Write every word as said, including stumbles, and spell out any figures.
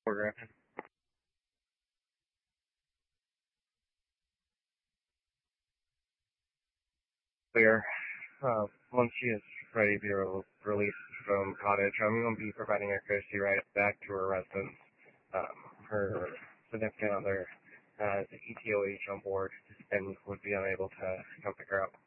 Griffin. Clear. Uh, once she is ready to be re- released from cottage, I'm going to be providing a courtesy ride back to her residence. Um, her significant other has E T O H on board and would be unable to come pick her up.